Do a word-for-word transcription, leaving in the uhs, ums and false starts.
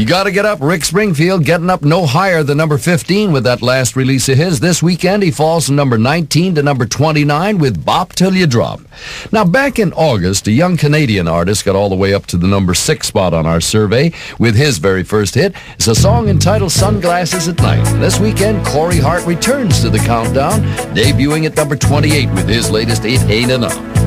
You Gotta Get Up, Rick Springfield, getting up no higher than number fifteen with that last release of his. This weekend, he falls from number nineteen to number twenty-nine with Bop Till You Drop. Now, back in August, a young Canadian artist got all the way up to the number six spot on our survey with his very first hit. It's a song entitled Sunglasses at Night. This weekend, Corey Hart returns to the countdown, debuting at number twenty-eight with his latest It Ain't Enough.